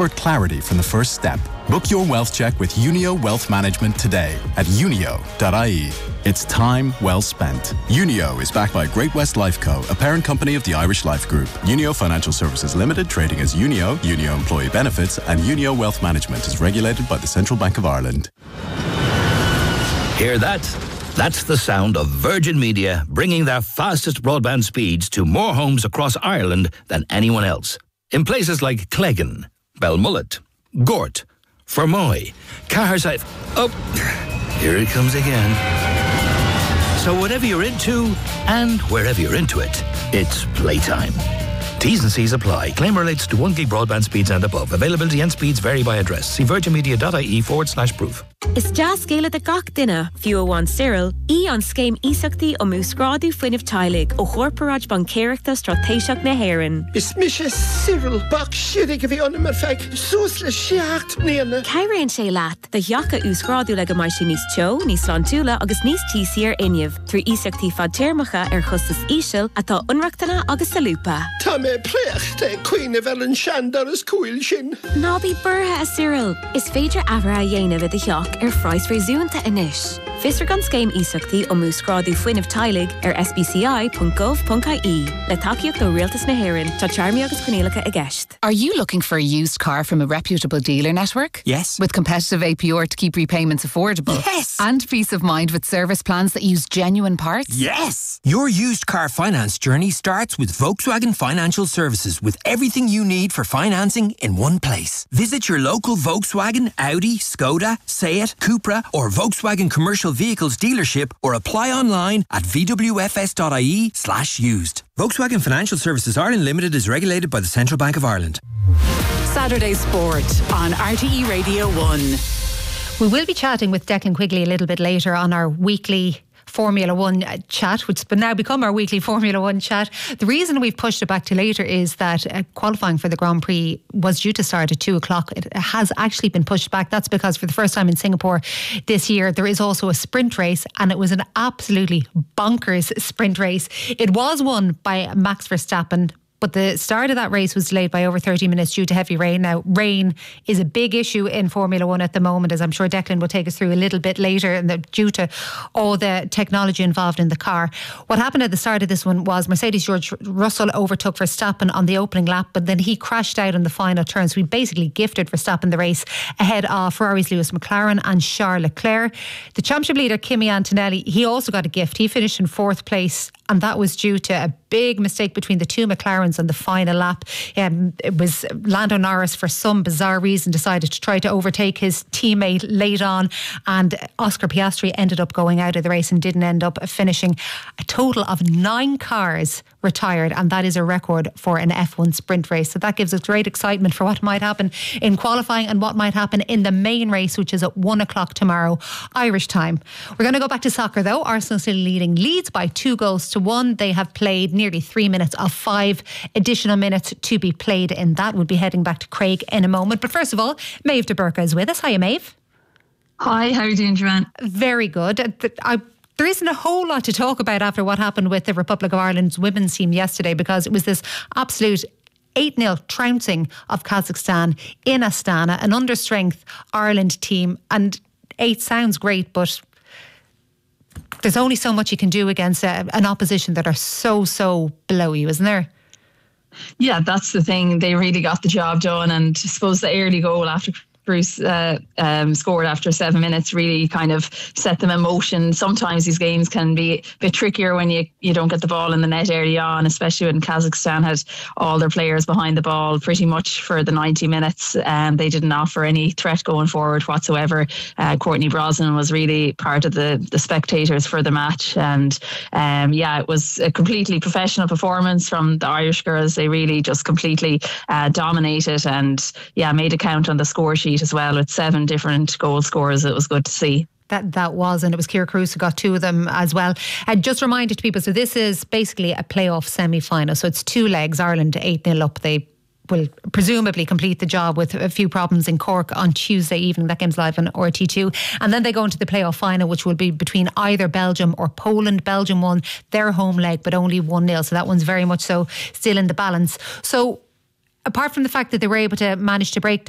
expert clarity from the first step. Book your wealth check with Unio Wealth Management today at unio.ie. It's time well spent. Unio is backed by Great West Lifeco, a parent company of the Irish Life Group. Unio Financial Services Limited, trading as Unio, Unio Employee Benefits, and Unio Wealth Management is regulated by the Central Bank of Ireland. Hear that? That's the sound of Virgin Media bringing their fastest broadband speeds to more homes across Ireland than anyone else. In places like Cleggan, Belmullet, Gort, Fermoy, Caherside. Oh, here it comes again. So whatever you're into and wherever you're into it, it's playtime. T's and C's apply. Claim relates to 1 gig broadband speeds and above. Availability and speeds vary by address. See virginmedia.ie/proof. Is jazz scéile de gach duine, fiú bháin Cyril, an scéim ísachtaí ó músgrádu fuinneamh tailig ó chorparáid bancéireachta stratéiseach na hÉireann. Is mise Cyril bach siúdig a bhí anna mar feig sús le seacht mbliana. Caireann sé leat, de gheacha úsgrádu le go mai sin níos teo, níos slantúla agus níos tísaí inniamh, trú ísachtaí fad téirmeacha chustas íseal atá unreachtaine agus salúpa. Tá mé pleacht cuioine bhil an seandar is cúil sin. Ná bhí burtha a Cyril. Is féidir abhra a dhéanamh de gheach freies réisiúnta inis. Fisar gan scéim ísachtaí ó músgrádu fuinneamh tailig sbci.gov.ie. Le takeíocht ó rialtas na hÉireann, tá Charmy agus Cornélacha a gceist. Are you looking for a used car from a reputable dealer network? Yes. With competitive APR to keep repayments affordable? Yes. And peace of mind with service plans that use genuine parts? Yes. Your used car finance journey starts with Volkswagen Financial Services, with everything you need for financing in one place. Visit your local Volkswagen, Audi, Skoda, Seat, Cupra or Volkswagen Commercial Vehicles dealership or apply online at vwfs.ie/used. Volkswagen Financial Services Ireland Limited is regulated by the Central Bank of Ireland. Saturday Sport on RTE Radio 1. We will be chatting with Declan Quigley a little bit later on our weekly Formula One chat, which has now become our weekly Formula One chat. The reason we've pushed it back to later is that qualifying for the Grand Prix was due to start at 2 o'clock. It has actually been pushed back. That's because for the first time in Singapore this year, there is also a sprint race, and it was an absolutely bonkers sprint race. It was won by Max Verstappen, but the start of that race was delayed by over 30 minutes due to heavy rain. Now, rain is a big issue in Formula One at the moment, as I'm sure Declan will take us through a little bit later, and due to all the technology involved in the car. What happened at the start of this one was Mercedes George Russell overtook Verstappen on the opening lap, but then he crashed out on the final turn. So he basically gifted Verstappen the race ahead of Ferrari's Lewis McLaren and Charles Leclerc. The championship leader, Kimi Antonelli, he also got a gift. He finished in 4th place, and that was due to a big mistake between the two McLarens on the final lap. It was Lando Norris, for some bizarre reason, decided to try to overtake his teammate late on, and Oscar Piastri ended up going out of the race and didn't end up finishing. A total of 9 cars retired, and that is a record for an F1 sprint race. So that gives us great excitement for what might happen in qualifying and what might happen in the main race, which is at 1 o'clock tomorrow, Irish time. We're going to go back to soccer though. Arsenal still leading Leeds by 2-1. They have played nearly 3 minutes of 5 additional minutes to be played in that. We'll be heading back to Craig in a moment. But first of all, Maeve de Burca is with us. Hiya, Maeve. Hi, how are you doing, Joanne? Very good. There isn't a whole lot to talk about after what happened with the Republic of Ireland's women's team yesterday, because it was this absolute 8-0 trouncing of Kazakhstan in Astana, an understrength Ireland team. And 8 sounds great, but there's only so much you can do against an opposition that are so below you, isn't there? Yeah, that's the thing. They really got the job done, and I suppose the early goal after Bruce scored after 7 minutes really kind of set them in motion. Sometimes these games can be a bit trickier when you don't get the ball in the net early on, especially when Kazakhstan had all their players behind the ball pretty much for the 90 minutes. They didn't offer any threat going forward whatsoever. Courtney Brosnan was really part of the spectators for the match, and it was a completely professional performance from the Irish girls. They really just completely dominated and made a count on the score sheet as well, with 7 different goal scorers. It was good to see. That was, and it was Ciara Cruz who got 2 of them as well. And just reminded to people, so this is basically a playoff semi-final, so it's 2 legs. Ireland 8-0 up. They will presumably complete the job with a few problems in Cork on Tuesday evening. That game's live on RT2. And then they go into the playoff final, which will be between either Belgium or Poland. Belgium won their home leg, but only 1-0. So that one's very much so still in the balance. So apart from the fact that they were able to manage to break